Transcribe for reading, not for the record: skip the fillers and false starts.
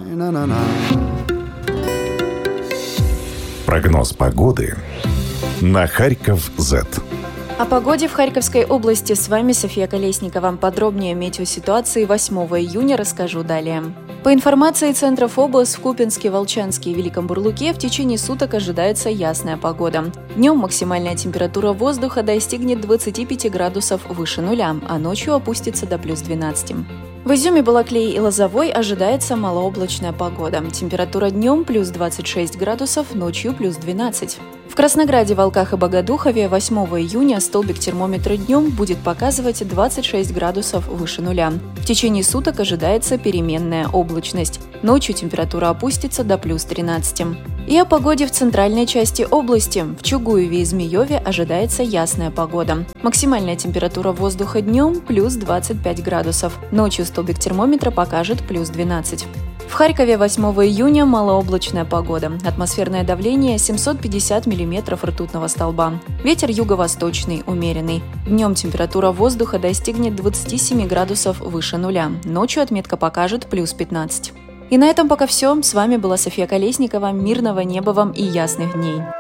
Прогноз погоды на Харьков.Z. О погоде в Харьковской области с вами София Колесникова. Подробнее о метеоситуации 8 июня расскажу далее. По информации центров ОБЛАС, в Купинске, Волчанске и Великом Бурлуке в течение суток ожидается ясная погода. Днем максимальная температура воздуха достигнет 25 градусов выше нуля, а ночью опустится до плюс 12. В Изюме, Балаклее и Лозовой ожидается малооблачная погода. Температура днем плюс 26 градусов, ночью плюс 12. В Краснограде, Волках и Богодухове 8 июня столбик термометра днем будет показывать 26 градусов выше нуля. В течение суток ожидается переменная облачность. Ночью температура опустится до плюс 13. И о погоде в центральной части области. В Чугуеве и Змееве ожидается ясная погода. Максимальная температура воздуха днем плюс 25 градусов. Ночью столбик термометра покажет плюс 12. В Харькове 8 июня малооблачная погода. Атмосферное давление 750 мм ртутного столба. Ветер юго-восточный, умеренный. Днем температура воздуха достигнет 27 градусов выше нуля. Ночью отметка покажет плюс 15. И на этом пока все. С вами была София Колесникова. Мирного неба вам и ясных дней.